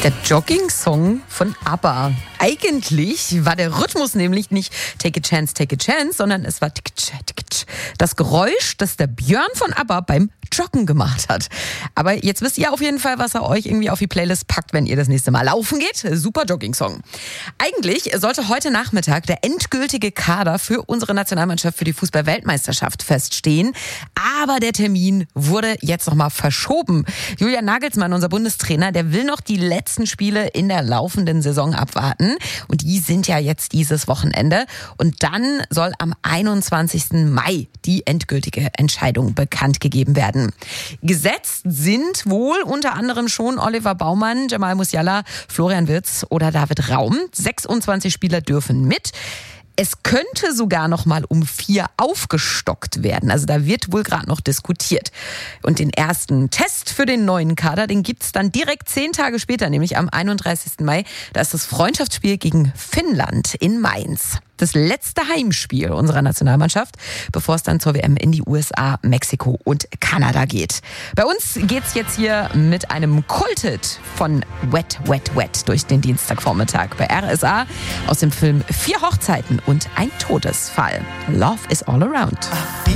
Der Jogging-Song von ABBA. Eigentlich war der Rhythmus nämlich nicht Take a Chance, sondern es war das Geräusch, das der Björn von ABBA beim Joggen gemacht hat. Aber jetzt wisst ihr auf jeden Fall, was er euch irgendwie auf die Playlist packt, wenn ihr das nächste Mal laufen geht. Super Jogging-Song. Eigentlich sollte heute Nachmittag der endgültige Kader für unsere Nationalmannschaft für die Fußball-Weltmeisterschaft feststehen. Aber der Termin wurde jetzt nochmal verschoben. Julian Nagelsmann, unser Bundestrainer, der will noch die letzten Spiele in der laufenden Saison abwarten. Und die sind ja jetzt dieses Wochenende. Und dann soll am 21. Mai die endgültige Entscheidung bekannt gegeben werden. Gesetzt sind wohl unter anderem schon Oliver Baumann, Jamal Musiala, Florian Wirtz oder David Raum. 26 Spieler dürfen mit. Es könnte sogar noch mal um 4 aufgestockt werden. Also da wird wohl gerade noch diskutiert. Und den ersten Test für den neuen Kader, den gibt's dann direkt 10 Tage später, nämlich am 31. Mai. Da ist das Freundschaftsspiel gegen Finnland in Mainz. Das letzte Heimspiel unserer Nationalmannschaft, bevor es dann zur WM in die USA, Mexiko und Kanada geht. Bei uns geht's jetzt hier mit einem Kulthit von Wet, Wet, Wet durch den Dienstagvormittag bei RSA aus dem Film 4 Hochzeiten und ein Todesfall. Love is all around.